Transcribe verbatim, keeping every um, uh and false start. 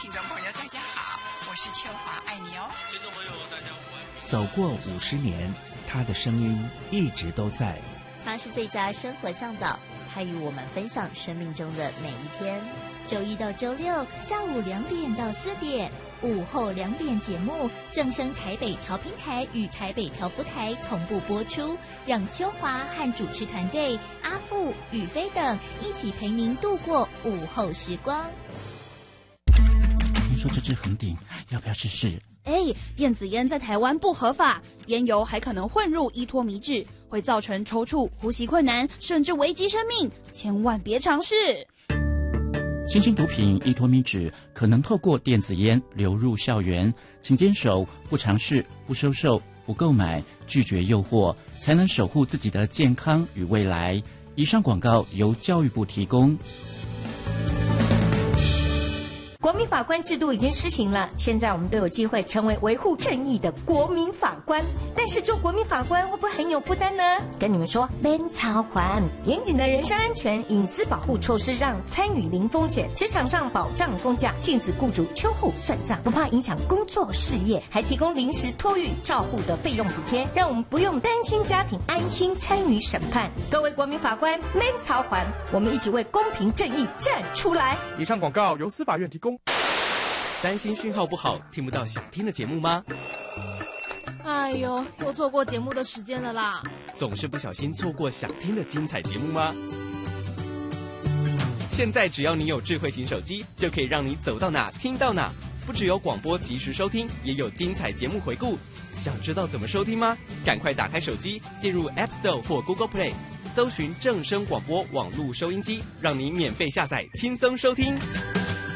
听众朋友，大家好，我是秋华，爱你哦。 听众朋友，大家午安。 走过五十年，他的声音一直都在。 他是最佳生活向导，他与我们分享生命中的每一天。 周一到周六下午两点到四点，午后两点节目正声台北调频台与台北调布台同步播出，让秋华和主持团队阿富、宇飞等一起陪您度过午后时光。 听说这支红顶，要不要试试？ 哎，电子烟在台湾不合法，烟油还可能混入依托米脂，会造成抽搐、呼吸困难，甚至危及生命，千万别尝试。 新兴毒品依托米脂可能透过电子烟流入校园，请坚守不尝试、不收受、不购买，拒绝诱惑，才能守护自己的健康与未来。以上广告由教育部提供。 国民法官制度已经施行了，现在我们都有机会成为维护正义的国民法官。但是做国民法官会不会很有负担呢？跟你们说，免操还严谨的人身安全、隐私保护措施，让参与零风险。职场上保障工价，禁止雇主秋后算账，不怕影响工作事业，还提供临时托育照护的费用补贴，让我们不用担心家庭，安心参与审判。各位国民法官，免操还，我们一起为公平正义站出来。 以上广告由司法院提供。 担心讯号不好，听不到想听的节目吗？ 哎呦，又错过节目的时间了啦！ 总是不小心错过想听的精彩节目吗？现在只要你有智慧型手机，就可以让你走到哪听到哪。不只有广播及时收听，也有精彩节目回顾。想知道怎么收听吗？赶快打开手机，进入 App Store 或 Google Play， 搜寻正声广播网络收音机，让你免费下载，轻松收听。